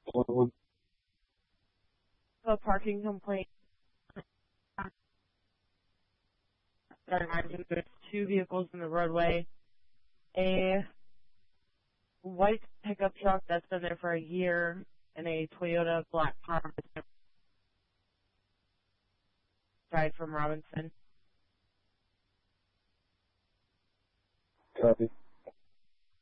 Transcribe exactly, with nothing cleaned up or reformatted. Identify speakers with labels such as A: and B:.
A: A parking complaint. There's two vehicles in the roadway. A white pickup truck that's been there for a year, and a Toyota black car that's died from Robinson.